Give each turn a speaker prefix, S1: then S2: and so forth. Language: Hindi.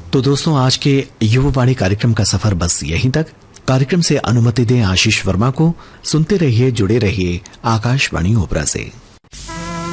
S1: तो दोस्तों, आज के युवावाणी कार्यक्रम का सफर बस यहीं तक। कार्यक्रम से अनुमति दें आशीष वर्मा को। सुनते रहिए, जुड़े रहिए आकाशवाणी ओपरा से।